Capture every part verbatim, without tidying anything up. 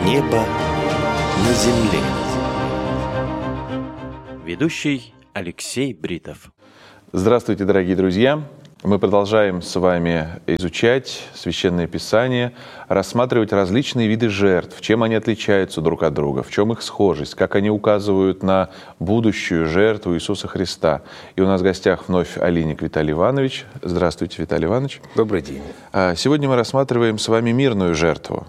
Небо на земле. Ведущий Алексей Бритов. Здравствуйте, дорогие друзья! Мы продолжаем с вами изучать Священное Писание, рассматривать различные виды жертв, чем они отличаются друг от друга, в чем их схожесть, как они указывают на будущую жертву Иисуса Христа. И у нас в гостях вновь Олейник Виталий Иванович. Здравствуйте, Виталий Иванович. Добрый день. Сегодня мы рассматриваем с вами мирную жертву.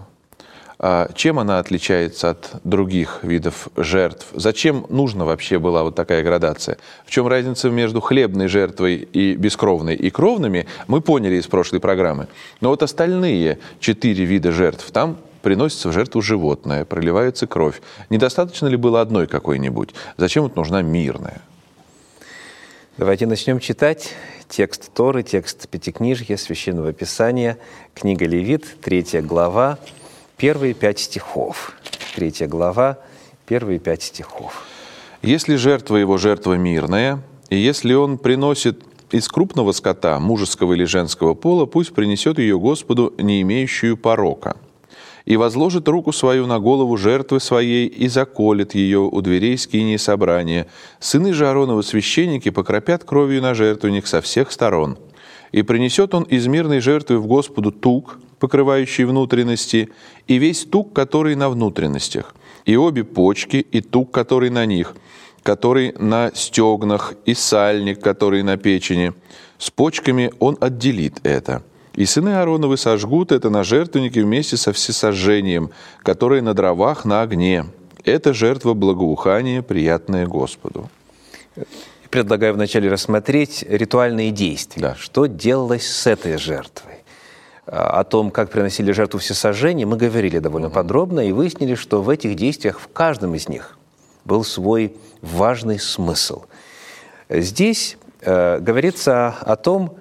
Чем она отличается от других видов жертв? Зачем нужна вообще была вот такая градация? В чем разница между хлебной жертвой и бескровной и кровными, мы поняли из прошлой программы. Но вот остальные четыре вида жертв, там приносится в жертву животное, проливается кровь. Недостаточно ли было одной какой-нибудь? Зачем вот нужна мирная? Давайте начнем читать текст Торы, текст Пятикнижья, Священного Писания, книга Левит, третья глава, первые пять стихов. Третья глава, первые пять стихов. «Если жертва его жертва мирная, и если он приносит из крупного скота, мужеского или женского пола, пусть принесет ее Господу, не имеющую порока, и возложит руку свою на голову жертвы своей и заколет ее у дверей скинии собрания. Сыны же Аароновы священники покропят кровью на жертвенник со всех сторон. И принесет он из мирной жертвы в Господу тук, покрывающий внутренности, и весь тук, который на внутренностях, и обе почки, и тук, который на них, который на стегнах, и сальник, который на печени. С почками он отделит это. И сыны Аароновы сожгут это на жертвеннике вместе со всесожжением, которое на дровах на огне. Это жертва благоухания, приятная Господу». Предлагаю вначале рассмотреть ритуальные действия. Да. Что делалось с этой жертвой? О том, как приносили жертву всесожжения, мы говорили довольно подробно и выяснили, что в этих действиях, в каждом из них, был свой важный смысл. Здесь э, говорится о том,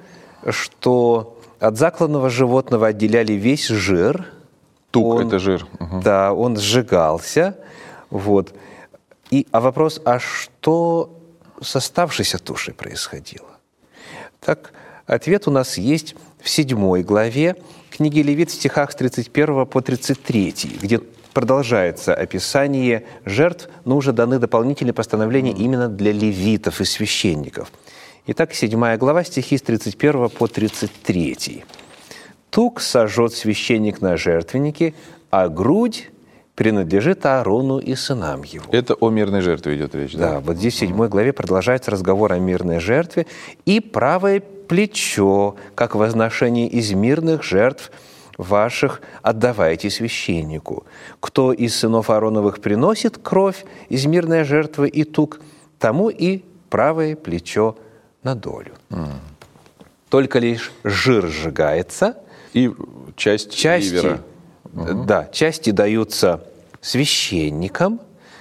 что от закланного животного отделяли весь жир. Тук он, – это жир. Угу. Да, он сжигался. Вот. И, а вопрос, а что с оставшейся тушей происходило? Так, ответ у нас есть в седьмой главе книги Левит в стихах с тридцать первого по тридцать третий, где продолжается описание жертв, но уже даны дополнительные постановления именно для левитов и священников. Итак, седьмая глава, стихи с тридцать первого по тридцать третий. «Тук сожжет священник на жертвеннике, а грудь принадлежит Аарону и сынам его». Это о мирной жертве идет речь, да? Да, вот здесь в седьмой главе продолжается разговор о мирной жертве. «И правое плечо, как возношение из мирных жертв ваших, отдавайте священнику. Кто из сынов Аароновых приносит кровь из мирной жертвы и тук, тому и правое плечо на долю». Mm. Только лишь жир сжигается. И часть части, ливера. Uh-huh. Да, части даются священникам,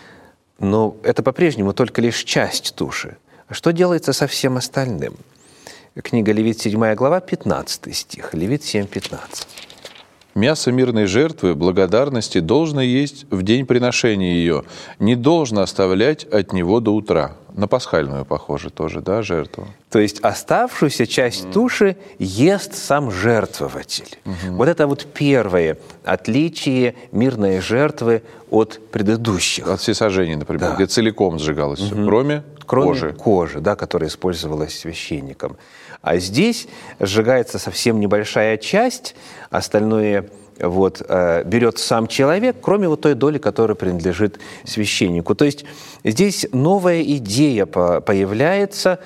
но это по-прежнему только лишь часть туши. А что делается со всем остальным? Книга Левит, седьмая глава, пятнадцатый стих. Левит семь пятнадцать. «Мясо мирной жертвы, благодарности, должно есть в день приношения ее, не должно оставлять от него до утра». На пасхальную, похоже, тоже, да, жертву? То есть оставшуюся часть mm. туши ест сам жертвователь. Mm-hmm. Вот это вот первое отличие мирной жертвы от предыдущих. От всесожжения, например, да. Где целиком сжигалось mm-hmm. все, кроме, кроме кожи. кожи, да, которая использовалась священником. А здесь сжигается совсем небольшая часть, остальное вот, э, берет сам человек, кроме вот той доли, которая принадлежит священнику. То есть здесь новая идея по- появляется,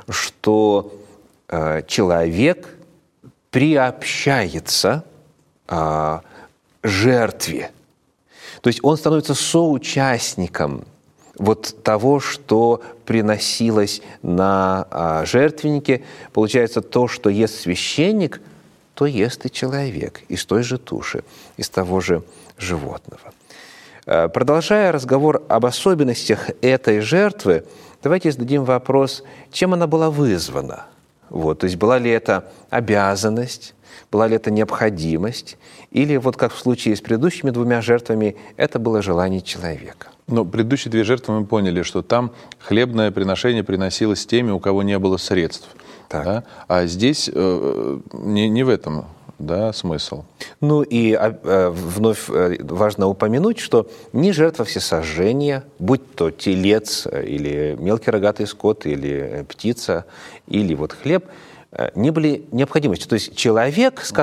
что э, человек приобщается э, жертве. То есть он становится соучастником вот того, что приносилось на а, жертвеннике. Получается, то, что ест священник, то ест и человек из той же туши, из того же животного. А, продолжая разговор об особенностях этой жертвы, давайте зададим вопрос, чем она была вызвана. Вот, то есть была ли это обязанность, была ли это необходимость, или вот как в случае с предыдущими двумя жертвами, это было желание человека. Но предыдущие две жертвы мы поняли, что там хлебное приношение приносилось теми, у кого не было средств. Да? А здесь э, не, не в этом да, смысл. Ну и а, вновь важно упомянуть, что ни жертва всесожжения, будь то телец или мелкий рогатый скот, или птица, или вот хлеб, не были необходимостью. То есть человек,